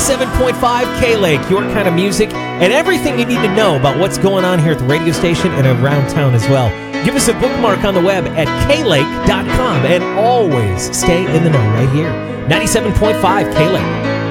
97.5 K-Lake, your kind of music, and everything you need to know about what's going on here at the radio station and around town as well. Give us a bookmark on the web at klake.com and always stay in the know right here. 97.5 K-Lake.